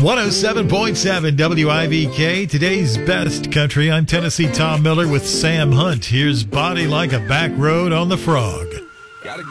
107.7 WIVK, today's best country. I'm Tennessee Tom Miller with Sam Hunt. Here's Body Like a Back Road on the Frog. Gotta